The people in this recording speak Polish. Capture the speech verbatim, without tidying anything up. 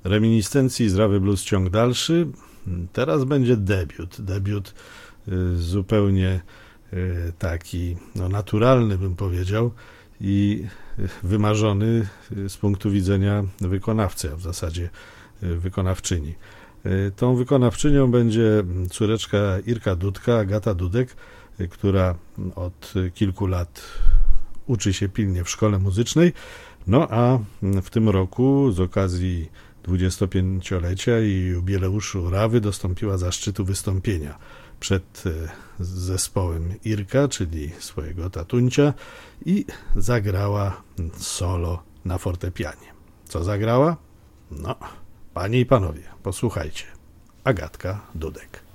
Reminiscencji z Rawy Blues ciąg dalszy. Teraz będzie debiut. Debiut y, zupełnie y, taki no, naturalny, bym powiedział, i wymarzony z punktu widzenia wykonawcy, a w zasadzie y, wykonawczyni. Y, tą wykonawczynią będzie córeczka Irka Dudka, Agata Dudek, y, która od kilku lat uczy się pilnie w szkole muzycznej. No a w tym roku z okazji dwudziestopięciolecia i jubileuszu Rawy dostąpiła zaszczytu wystąpienia przed zespołem Irka, czyli swojego tatuncia, i zagrała solo na fortepianie. Co zagrała? No, panie i panowie, posłuchajcie. Agatka Dudek.